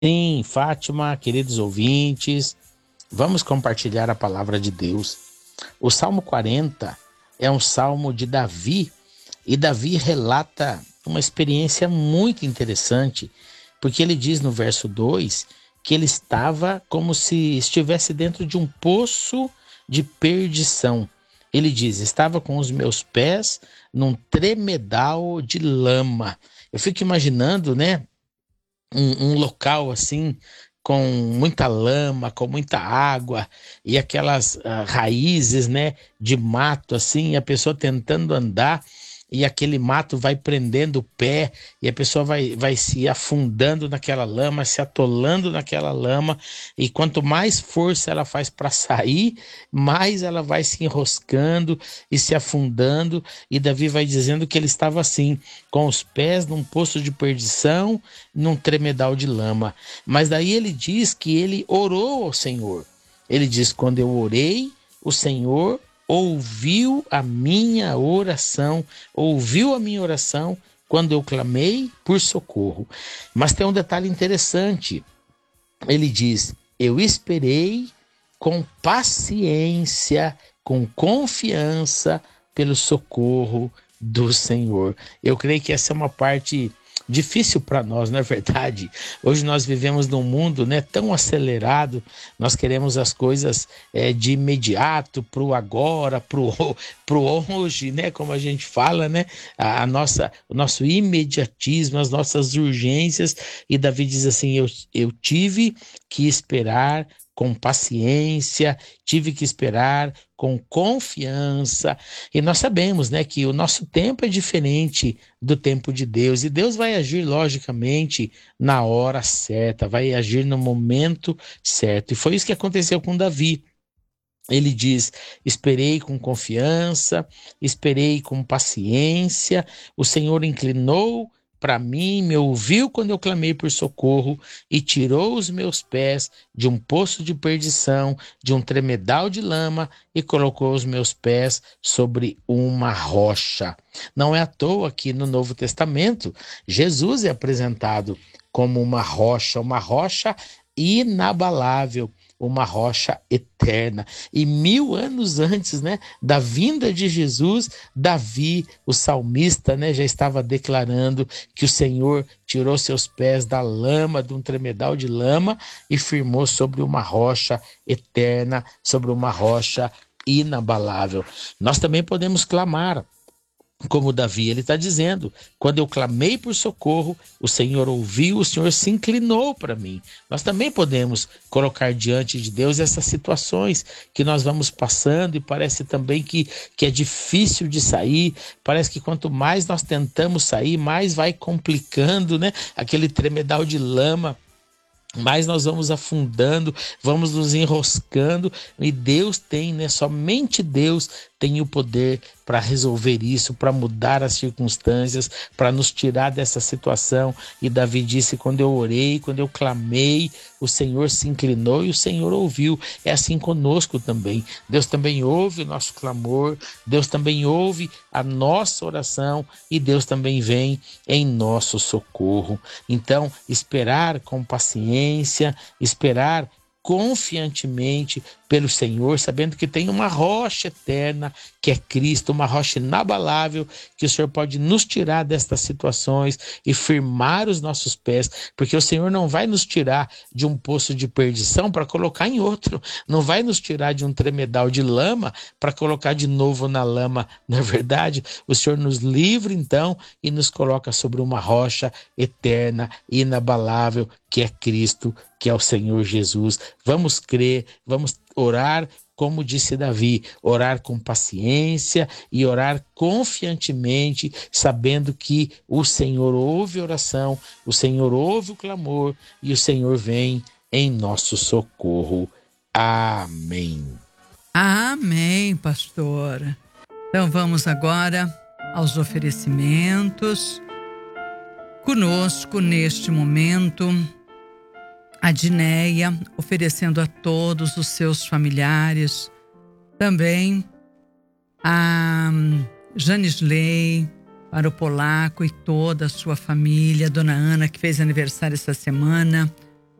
Sim, Fátima, queridos ouvintes, vamos compartilhar a palavra de Deus. O Salmo 40 é um salmo de Davi, e Davi relata uma experiência muito interessante, porque ele diz no verso 2 que ele estava como se estivesse dentro de um poço de perdição. Ele diz: estava com os meus pés num tremedal de lama. Eu fico imaginando, né? Um local assim com muita lama, com muita água e aquelas raízes, né, de mato assim, e a pessoa tentando andar e aquele mato vai prendendo o pé e a pessoa vai se afundando naquela lama, se atolando naquela lama, e quanto mais força ela faz para sair, mais ela vai se enroscando e se afundando. E Davi vai dizendo que ele estava assim, com os pés num poço de perdição, num tremedal de lama. Mas daí ele diz que ele orou ao Senhor. Ele diz: quando eu orei, o Senhor ouviu a minha oração quando eu clamei por socorro. Mas tem um detalhe interessante. Ele diz: eu esperei com paciência, com confiança pelo socorro do Senhor. Eu creio que essa é uma parte difícil para nós, não é verdade? Hoje nós vivemos num mundo, né, tão acelerado. Nós queremos as coisas de imediato, para o agora, pro hoje, né, como a gente fala, né, o nosso imediatismo, as nossas urgências. E Davi diz assim: eu tive que esperar com paciência, tive que esperar com confiança. E nós sabemos, né, que o nosso tempo é diferente do tempo de Deus, e Deus vai agir logicamente na hora certa, vai agir no momento certo. E foi isso que aconteceu com Davi. Ele diz: esperei com confiança, esperei com paciência, o Senhor inclinou para mim, me ouviu quando eu clamei por socorro e tirou os meus pés de um poço de perdição, de um tremedal de lama, e colocou os meus pés sobre uma rocha. Não é à toa que no Novo Testamento Jesus é apresentado como uma rocha inabalável, uma rocha eterna. E 1000 anos antes, né, da vinda de Jesus, Davi, o salmista, né, já estava declarando que o Senhor tirou seus pés da lama, de um tremedal de lama, e firmou sobre uma rocha eterna, sobre uma rocha inabalável. Nós também podemos clamar como Davi. Ele está dizendo: quando eu clamei por socorro, o Senhor ouviu, o Senhor se inclinou para mim. Nós também podemos colocar diante de Deus essas situações que nós vamos passando, e parece também que é difícil de sair, parece que quanto mais nós tentamos sair, mais vai complicando, né? Aquele tremedal de lama, mas nós vamos afundando, vamos nos enroscando, e Deus tem, né? Somente Deus tem o poder para resolver isso, para mudar as circunstâncias, para nos tirar dessa situação. E Davi disse: quando eu orei, quando eu clamei, o Senhor se inclinou e o Senhor ouviu. É assim conosco também. Deus também ouve o nosso clamor, Deus também ouve a nossa oração, e Deus também vem em nosso socorro. Então, esperar com paciência, esperar confiantemente pelo Senhor, sabendo que tem uma rocha eterna, que é Cristo, uma rocha inabalável, que o Senhor pode nos tirar destas situações e firmar os nossos pés, porque o Senhor não vai nos tirar de um poço de perdição para colocar em outro, não vai nos tirar de um tremedal de lama para colocar de novo na lama. Na é verdade, o Senhor nos livra então e nos coloca sobre uma rocha eterna, inabalável, que é Cristo, que é o Senhor Jesus. Vamos crer, vamos orar como disse Davi, orar com paciência e orar confiantemente, sabendo que o Senhor ouve a oração, o Senhor ouve o clamor e o Senhor vem em nosso socorro. Amém. Amém, pastor. Então vamos agora aos oferecimentos. Conosco neste momento, a Dineia, oferecendo a todos os seus familiares, também a Janisley, para o Polaco e toda a sua família, Dona Ana, que fez aniversário essa semana,